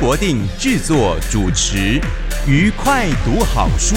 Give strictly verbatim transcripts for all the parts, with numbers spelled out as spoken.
国定制作主持，愉快读好书。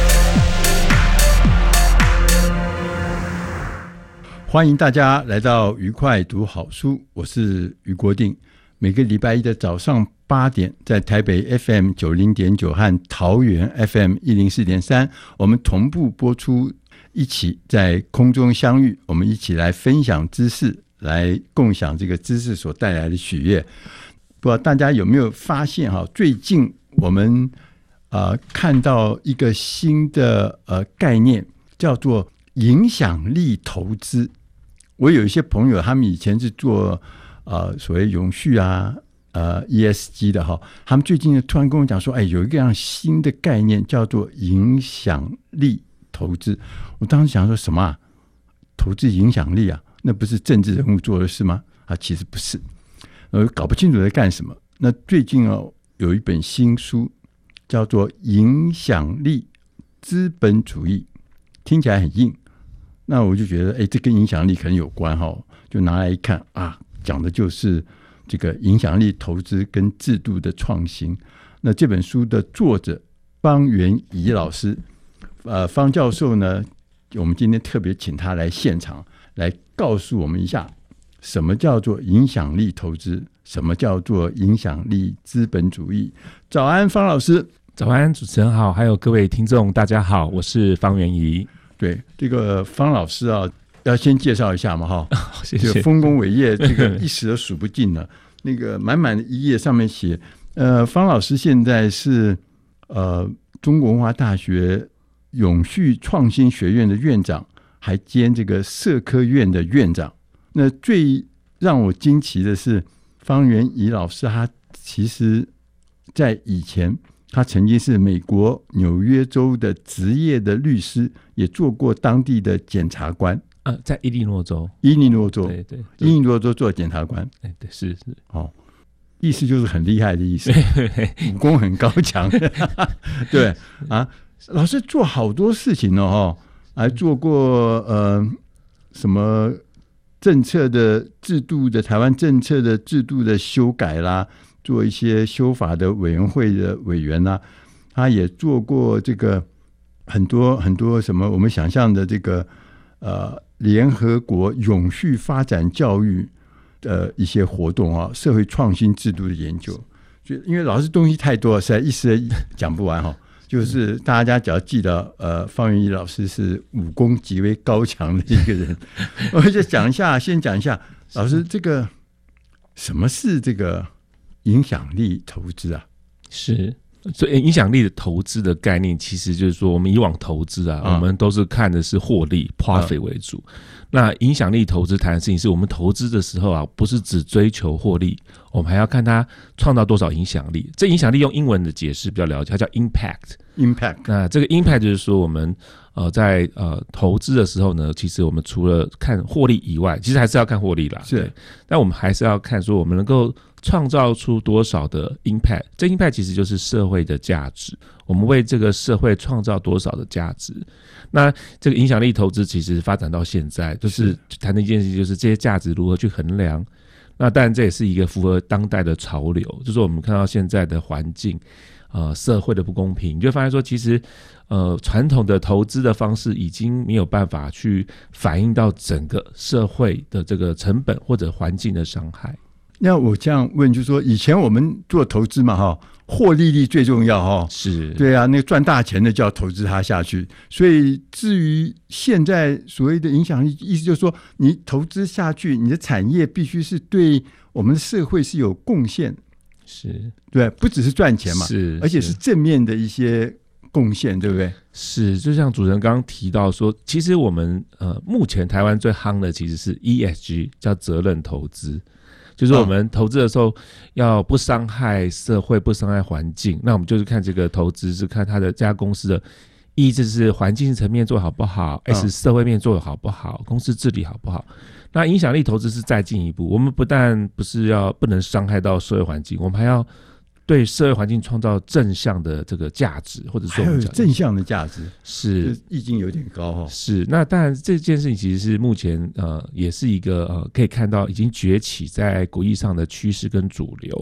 欢迎大家来到愉快读好书，我是余国定。每个礼拜一的早上八点，在台北 F M 九零点九和桃园 F M 一零四点三，我们同步播出，一起在空中相遇，我们一起来分享知识，来共享这个知识所带来的喜悦。不知道大家有没有发现哈？最近我们呃看到一个新的呃概念，叫做影响力投资。我有一些朋友，他们以前是做呃所谓永续啊、呃 E S G 的哈，他们最近突然跟我讲说，哎，有一个样新的概念叫做影响力投资。我当时想说什么啊？投资影响力啊？那不是政治人物做的事吗？啊，其实不是。呃，搞不清楚在干什么。那最近哦，有一本新书叫做《影响力资本主义》，听起来很硬。那我就觉得，哎，这跟影响力可能有关哈、哦，就拿来一看啊，讲的就是这个影响力投资跟制度的创新。那这本书的作者方元怡老师，呃，方教授呢，我们今天特别请他来现场，来告诉我们一下。什么叫做影响力投资？什么叫做影响力资本主义？早安，方老师。 早安，主持人好，还有各位听众，大家好，我是方元怡。 对，这个方老师啊，要先介绍一下嘛，哈、哦， 谢谢。 这个丰功伟业，这个一时都数不尽了。那个满满的一页上面写，呃，方老师现在是呃中国文化大学永续创新学院的院长，还兼这个社科院的院长。那最让我惊奇的是，方元怡老师他其实在以前，他曾经是美国纽约州的职业的律师，也做过当地的检察官。 呃，在伊利诺州， 伊利诺州， 对对， 伊利诺州做检察官。 对对，是是， 哦，意思就是很厉害的意思，武功很高强。对啊，老师做好多事情哦，还做过呃什么。政策的制度的台湾政策的制度的修改啦，做一些修法的委员会的委员啦，他也做过这个很多很多什么我们想象的这个呃联合国永续发展教育的一些活动啊，社会创新制度的研究。所以因为老师东西太多了，实在一时讲不完哈。就是大家只要记得，呃，方元怡老师是武功极为高强的一个人。我就讲一下，先讲一下，老师这个什么是这个影响力投资啊？ 是，所以影响力的投资的概念，其实就是说，我们以往投资啊，嗯、我们都是看的是获利 （profit） 为主。嗯、那影响力投资谈的事情是我们投资的时候啊，不是只追求获利，我们还要看它创造多少影响力。这影响力用英文的解释比较了解，它叫 impact。impact， 那这个 impact 就是说我们呃在呃投资的时候呢，其实我们除了看获利以外，其实还是要看获利啦， 是， 但我们还是要看说我们能够创造出多少的 impact， 这 impact 其实就是社会的价值，我们为这个社会创造多少的价值。那这个影响力投资其实发展到现在，就是谈的一件事情，就是这些价值如何去衡量。那当然这也是一个符合当代的潮流，就是我们看到现在的环境呃，社会的不公平，你就会发现说，其实，呃，传统的投资的方式已经没有办法去反映到整个社会的这个成本或者环境的伤害。 那我这样问，就是说，以前我们做投资嘛，哈，获利率最重要，哈， 是， 对啊，那个赚大钱的就要投资它下去。所以，至于现在所谓的影响力，意思就是说，你投资下去，你的产业必须是对我们的社会是有贡献。 是， 对，不只是赚钱嘛， 是， 而且是正面的一些贡献，对不对？ 是，就像主持人刚刚提到说，其实我们呃目前台湾最夯的其实是 E S G， 叫责任投资，就是我们投资的时候要不伤害社会，不伤害环境。那我们就是看这个投资是看它的这家公司的E，就是环境层面做好不好 ，S 社会面做好不好，公司治理好不好。那影响力投资是再进一步，我们不但不是要不能伤害到社会环境，我们还要对社会环境创造正向的这个价值，或者说还有正向的价值， 是意境有点高哦。 是，那当然这件事情其实是目前呃也是一个呃可以看到已经崛起在国际上的趋势跟主流。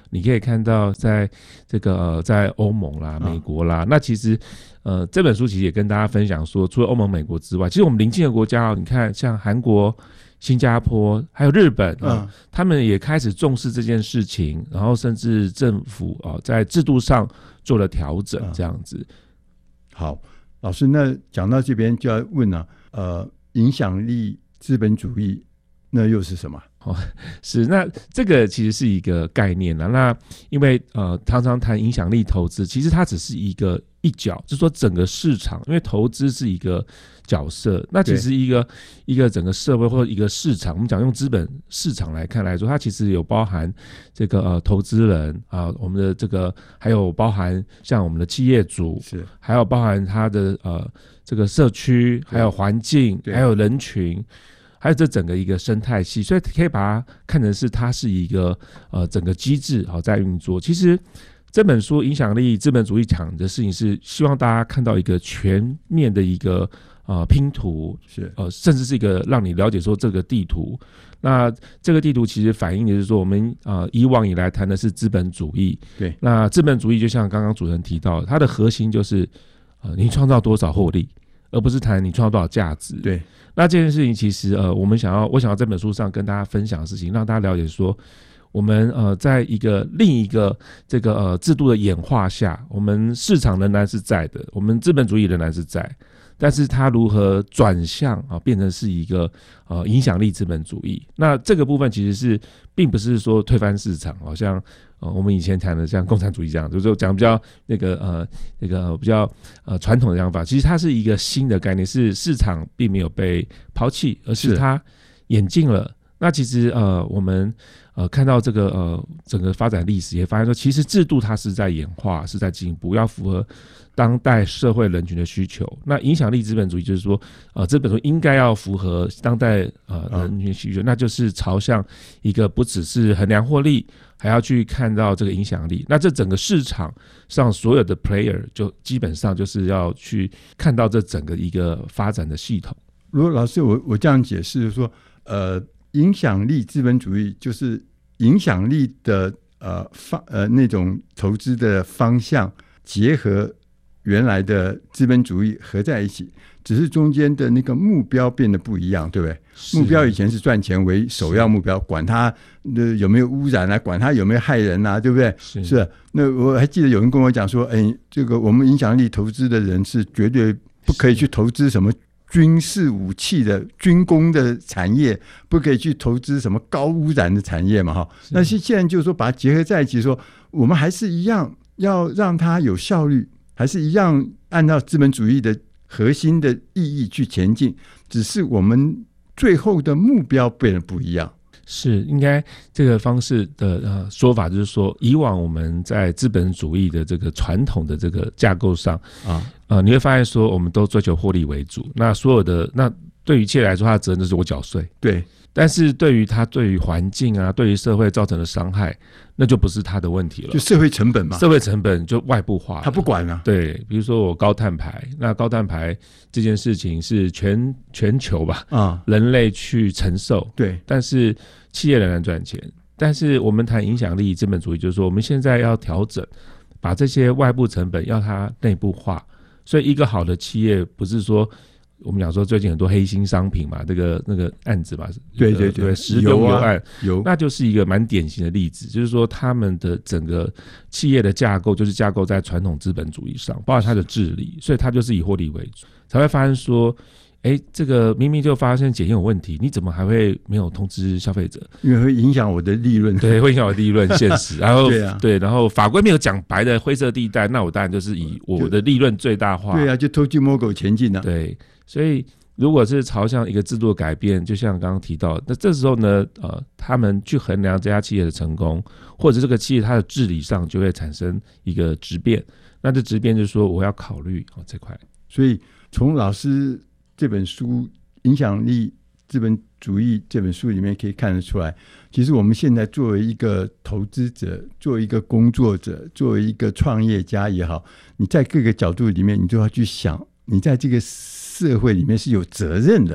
你可以看到在这个、呃、在欧盟啦、美国啦，嗯、那其实呃这本书其实也跟大家分享说，除了欧盟、美国之外，其实我们邻近的国家哦，你看像韩国、新加坡还有日本啊、嗯，他们也开始重视这件事情，然后甚至政府啊、呃、在制度上做了调整，这样子。嗯、 好，老师，那讲到这边就要问了、啊，呃，影响力资本主义那又是什么？ 哦，是，那这个其实是一个概念啦。那因为呃，常常谈影响力投资，其实它只是一个一角，就是说整个市场，因为投资是一个角色，那其实一个一个整个社会或者一个市场，我们讲用资本市场来看来说，它其实有包含这个呃投资人啊、呃，我们的这个还有包含像我们的企业主，是，还有包含它的呃这个社区，还有环境，还有人群。还有这整个一个生态系，所以可以把它看成是它是一个呃整个机制好在运作。其实这本书《影响力资本主义》讲的事情是希望大家看到一个全面的一个呃拼图，是呃甚至是一个让你了解说这个地图。那这个地图其实反映的是说，我们呃以往以来谈的是资本主义，对，那资本主义就像刚刚主持人提到，它的核心就是呃你创造多少获利，而不是谈你创造多少价值，对。那这件事情其实呃，我们想要，我想要这本书上跟大家分享的事情，让大家了解说，我们呃，在一个另一个这个呃制度的演化下，我们市场仍然是在的，我们资本主义仍然是在，但是它如何转向啊，变成是一个呃影响力资本主义。那这个部分其实是并不是说推翻市场，好像。呃，我们以前谈的像共产主义这样，就是讲比较那个呃那个比较呃传统的想法，其实它是一个新的概念，是市场并没有被抛弃，而是它演进了。那其实呃我们呃看到这个呃整个发展历史，也发现说，其实制度它是在演化，是在进步，要符合当代社会人群的需求。那影响力资本主义就是说，呃，资本主义应该要符合当代呃人群需求，那就是朝向一个不只是衡量获利，还要去看到这个影响力。那这整个市场上所有的 player 就基本上就是要去看到这整个一个发展的系统。 如果老师我我这样解释说，呃，影响力资本主义就是影响力的呃方呃那种投资的方向结合原来的资本主义合在一起，只是中间的那个目标变得不一样，对不对？目标以前是赚钱为首要目标，管它、呃、有没有污染啊，管它有没有害人啊，对不对？是。是那我还记得有人跟我讲说，哎，这个我们影响力投资的人是绝对不可以去投资什么军事武器的军工的产业，不可以去投资什么高污染的产业嘛，哈。那现在就是说把它结合在一起说，我们还是一样要让它有效率，还是一样按照资本主义的核心的意义去前进，只是我们最后的目标变得不一样。 是应该这个方式的呃说法，就是说，以往我们在资本主义的这个传统的这个架构上啊，呃，你会发现说，我们都追求获利为主。那所有的那对于企业来说，它的责任就是我缴税，对。但是对于它对于环境啊，对于社会造成的伤害，那就不是他的问题了， 就社会成本嘛。 社会成本就外部化了， 他不管了。 对，比如说我高碳排，那高碳排这件事情是全全球吧，啊，人类去承受。对，但是企业仍然赚钱。但是我们谈影响力资本主义，就是说我们现在要调整，把这些外部成本要它内部化。所以一个好的企业不是说。我们讲说最近很多黑心商品嘛，这个那个案子嘛， 对对对， 食用油案， 有、啊、 那就是一个蛮典型的例子，就是说他们的整个企业的架构就是架构在传统资本主义上，包括它的治理，所以它就是以获利为主，才会发现说，哎，这个明明就发现检验有问题，你怎么还会没有通知消费者？ 因为会影响我的利润， 对，会影响我的利润现实。然后对啊，对，然后法规没有讲白的灰色地带，那我当然就是以我的利润最大化。 对啊，就偷鸡摸狗前进啊。 对。所以，如果是朝向一个制度的改变，就像刚刚提到，那这时候呢，呃，他们去衡量这家企业的成功，或者这个企业它的治理上就会产生一个质变。那这质变就是说，我要考虑哦这块。 所以，从老师这本书《影响力资本主义》这本书里面可以看得出来，其实我们现在作为一个投资者，作为一个工作者，作为一个创业家也好，你在各个角度里面，你都要去想，你在这个社会里面是有责任的，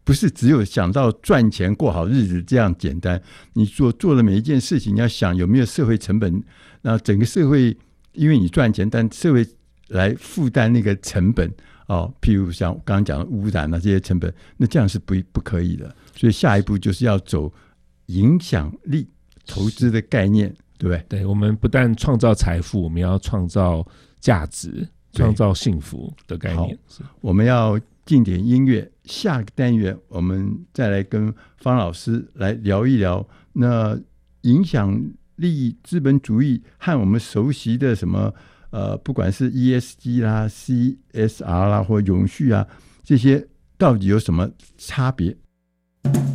不是只有想到赚钱过好日子这样简单，你所做的每一件事情你要想有没有社会成本，那整个社会因为你赚钱，但社会来负担那个成本哦，譬如像我刚刚讲的污染啊这些成本，那这样是不不可以的。所以下一步就是要走影响力投资的概念，对不对？ 对，我们不但创造财富，我们要创造价值，创造幸福的概念。 我们要进点音乐，下个单元我们再来跟方老师来聊一聊那影响力资本主义和我们熟悉的什么呃，不管是 E S G 啦、C S R 啦或永续啊，这些到底有什么差别？